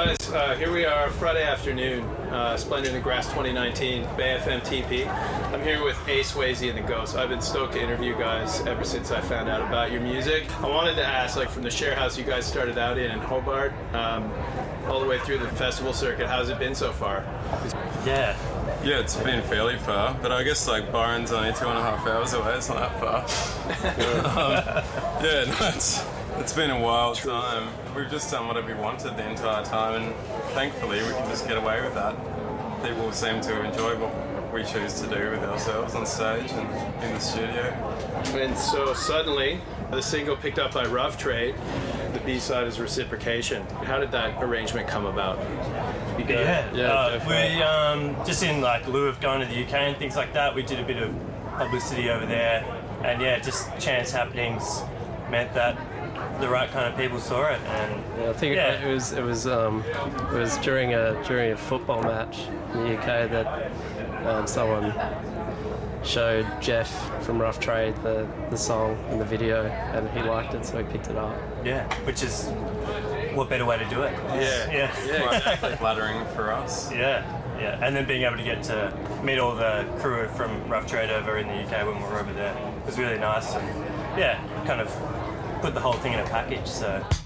Guys, here we are, Friday afternoon, Splendid in Grass 2019, Bay FM TP. I'm here with Ace Swayze and the Ghosts. I've been stoked to interview you guys ever since I found out about your music. I wanted to ask, from the share house you guys started out in Hobart, all the way through the festival circuit, how's it been so far? Yeah, it's been fairly far, but I guess Byron's only 2.5 hours away. It's not that far. It's been a wild time. We've just done whatever we wanted the entire time, and thankfully we can just get away with that. People seem to enjoy what we choose to do with ourselves on stage and in the studio. And so suddenly, the single picked up by Rough Trade, the B-side is Reciprocation. How did that arrangement come about? We just in lieu of going to the UK and things like that, we did a bit of publicity over there, and just chance happenings meant that the right kind of people saw it. And I think it was during a football match in the UK that someone showed Jeff from Rough Trade the song in the video, and he liked it, so he picked it up. Yeah, which is what better way to do it? Yeah, exactly. Flattering for us. Yeah, and then being able to get to meet all the crew from Rough Trade over in the UK when we were over there was really nice, and kind of put the whole thing in a package. So.